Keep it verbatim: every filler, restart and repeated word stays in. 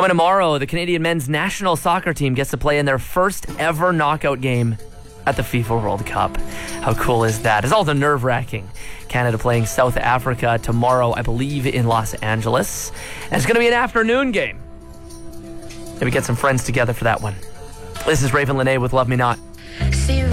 Coming tomorrow, the Canadian men's national soccer team gets to play in their first ever knockout game at the FIFA World Cup. How cool is that? It's also nerve-wracking. Canada playing South Africa tomorrow, I believe, in Los Angeles. And it's going to be an afternoon game. Maybe get some friends together for that one. This is Raven Lene with Love Me Not.